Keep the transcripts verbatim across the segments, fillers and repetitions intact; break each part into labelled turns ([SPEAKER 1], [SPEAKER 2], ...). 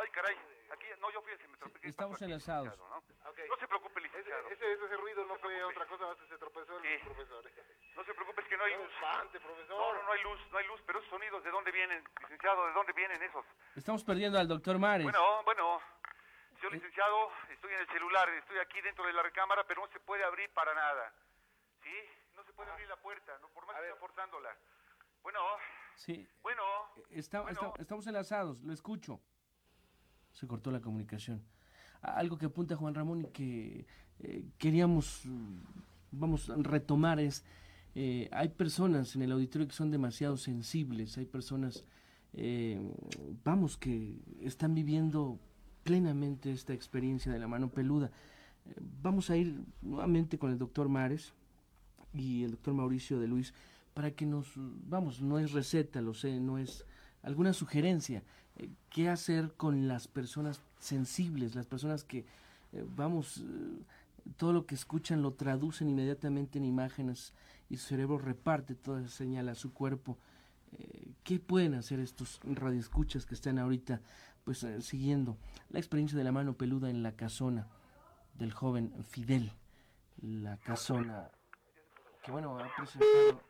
[SPEAKER 1] Ay, caray, aquí, no, yo fui el que me tropecé.
[SPEAKER 2] Estamos
[SPEAKER 1] aquí,
[SPEAKER 2] enlazados.
[SPEAKER 1] ¿no? Okay. No se preocupe, licenciado.
[SPEAKER 3] Ese, ese, ese ruido no, no fue otra cosa más que se tropezó el sí. profesor.
[SPEAKER 1] No se preocupe, es que no hay
[SPEAKER 3] no
[SPEAKER 1] luz.
[SPEAKER 3] Espante, profesor.
[SPEAKER 1] No, no, no hay luz, no hay luz, pero esos sonidos, ¿de dónde vienen, licenciado? ¿De dónde vienen esos?
[SPEAKER 2] Estamos perdiendo al doctor Mares.
[SPEAKER 1] Bueno, bueno, señor licenciado, estoy en el celular, estoy aquí dentro de la recámara, pero no se puede abrir para nada. ¿Sí? No se puede abrir la puerta, no, por más que está forzándola. Bueno,
[SPEAKER 2] sí.
[SPEAKER 1] Bueno,
[SPEAKER 2] está,
[SPEAKER 1] bueno.
[SPEAKER 2] Está, estamos enlazados, lo escucho. Se cortó la comunicación. Algo que apunta Juan Ramón y que eh, queríamos, vamos, retomar es, eh, hay personas en el auditorio que son demasiado sensibles, hay personas, eh, vamos, que están viviendo plenamente esta experiencia de la mano peluda. Eh, vamos a ir nuevamente con el doctor Mares y el doctor Mauricio de Luis para que nos, vamos, no es receta, lo sé, no es alguna sugerencia, eh, qué hacer con las personas sensibles, las personas que, eh, vamos, eh, todo lo que escuchan lo traducen inmediatamente en imágenes y su cerebro reparte toda esa señal a su cuerpo. Eh, ¿Qué pueden hacer estos radioescuchas que están ahorita pues eh, siguiendo la experiencia de la mano peluda en la casona del joven Fidel? La casona que, bueno, ha presentado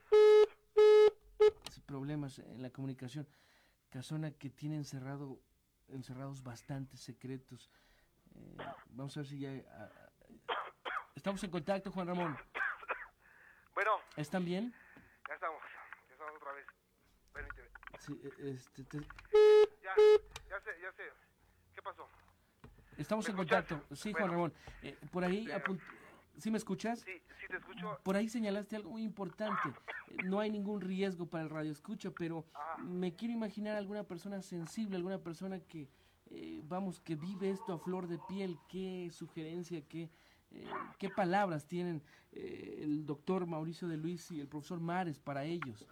[SPEAKER 2] problemas en la comunicación, casona que tiene encerrado encerrados bastantes secretos. Eh, vamos a ver si ya... A, a, estamos en contacto, Juan Ramón.
[SPEAKER 3] Bueno.
[SPEAKER 2] ¿Están bien?
[SPEAKER 3] Ya estamos, ya estamos otra vez. Permíteme.
[SPEAKER 2] Sí, este... Te...
[SPEAKER 3] Ya, ya sé, ya sé. ¿Qué pasó?
[SPEAKER 2] Estamos en
[SPEAKER 3] escuchas?
[SPEAKER 2] contacto. Sí,
[SPEAKER 3] bueno,
[SPEAKER 2] Juan Ramón. Eh, por ahí...
[SPEAKER 3] Eh,
[SPEAKER 2] Apunt... ¿Sí me escuchas?
[SPEAKER 3] Sí, sí te escucho.
[SPEAKER 2] Por ahí señalaste algo muy importante. No hay ningún riesgo para el radioescucha, pero
[SPEAKER 3] Ajá.
[SPEAKER 2] me quiero imaginar alguna persona sensible, alguna persona que, eh, vamos, que vive esto a flor de piel. ¿Qué sugerencia, qué, eh, qué palabras tienen eh, el doctor Mauricio de Luis y el profesor Mares para ellos?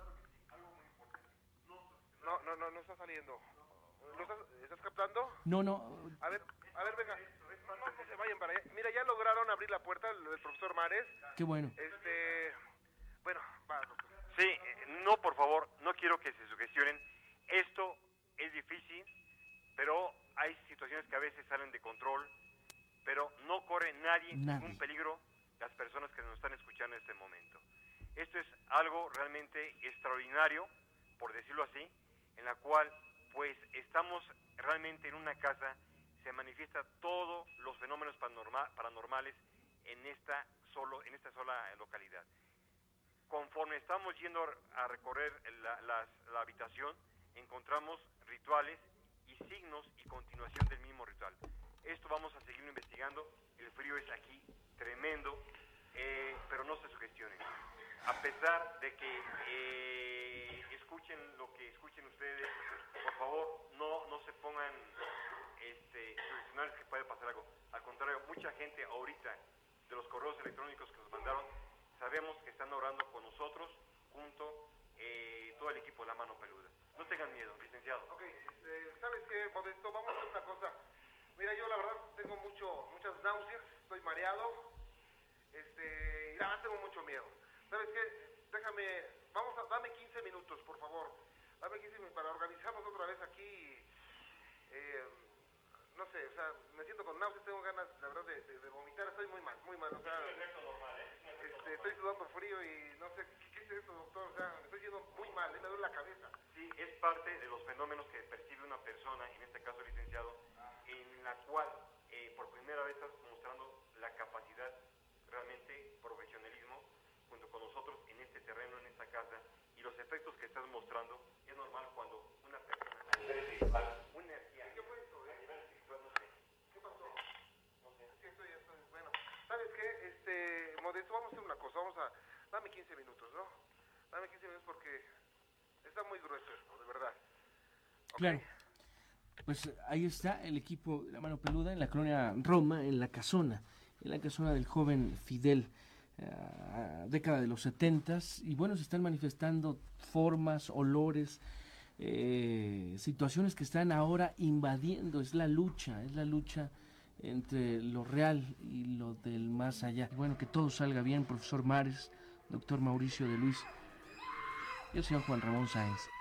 [SPEAKER 3] No, no, no, no está saliendo. ¿Lo estás, estás captando?
[SPEAKER 2] No, no.
[SPEAKER 3] A ver, a ver, venga. No, no, no se vayan para allá. Mira, ya lograron abrir la puerta del profesor Mares.
[SPEAKER 2] Qué bueno.
[SPEAKER 3] Este, bueno, va, doctor.
[SPEAKER 4] Sí, no, por favor, no quiero que se sugestionen. Esto es difícil, pero hay situaciones que a veces salen de control, pero no corre nadie,
[SPEAKER 2] nadie.
[SPEAKER 4] ningún peligro las personas que nos están escuchando en este momento. Esto es algo realmente extraordinario, por decirlo así, en la cual pues estamos realmente en una casa, se manifiesta todos los fenómenos paranormal, paranormales en esta solo en esta sola localidad. Conforme estamos yendo a recorrer la, la, la habitación, encontramos rituales y signos y continuación del mismo ritual. Esto vamos a seguirlo investigando. El frío es aquí tremendo, eh, pero no se sugestionen. A pesar de que eh, escuchen lo que escuchen ustedes, por favor, no, no se pongan este, sugestionados que puede pasar algo. Al contrario, mucha gente ahorita de los correos electrónicos que nos mandaron, sabemos que están orando con nosotros, junto eh, todo el equipo de La Mano Peluda. No tengan miedo, licenciado.
[SPEAKER 3] Ok, este, ¿sabes qué, Modesto? Vamos a hacer una cosa. Mira, yo la verdad tengo mucho, muchas náuseas, estoy mareado, este, y nada más tengo mucho miedo. ¿Sabes qué? Déjame, vamos a, dame quince minutos, por favor. Dame quince minutos para organizarnos otra vez aquí. Eh, no sé, o sea, me siento con náuseas, tengo ganas, la verdad, de, de, de vomitar, estoy muy mal, muy mal, o sea...
[SPEAKER 4] Es un efecto normal, ¿eh? Es un efecto
[SPEAKER 3] este, estoy sudando frío y no sé, ¿qué, qué es esto, doctor? O sea, me estoy yendo muy mal, ¿eh? Me duele la cabeza.
[SPEAKER 4] Sí, es parte de los fenómenos que percibe una persona, en este caso licenciado, en la cual eh, por primera vez estás mostrando la capacidad, realmente profesionalismo, junto con nosotros en este terreno, en esta casa, y los efectos que estás mostrando, es normal cuando una persona a nivel espiritual, una energía,
[SPEAKER 3] ¿Qué fue esto, eh?
[SPEAKER 4] a nivel espiritual, no sé,
[SPEAKER 3] ¿Qué pasó?
[SPEAKER 4] no sé.
[SPEAKER 3] Sí, estoy, estoy, bueno. ¿Sabes qué? Este, Modesto, vamos a hacer una cosa, vamos a... Dame quince minutos, ¿no? Dame quince minutos porque está muy grueso esto, de verdad. ¿Okay?
[SPEAKER 2] Claro. Pues ahí está el equipo de La Mano Peluda en la colonia Roma, en la casona, en la casona del joven Fidel, uh, década de los setentas, y bueno, se están manifestando formas, olores, eh, situaciones que están ahora invadiendo, es la lucha, es la lucha entre lo real y lo del más allá. Bueno, que todo salga bien, profesor Mares, doctor Mauricio de Luis y el señor Juan Ramón Sáenz.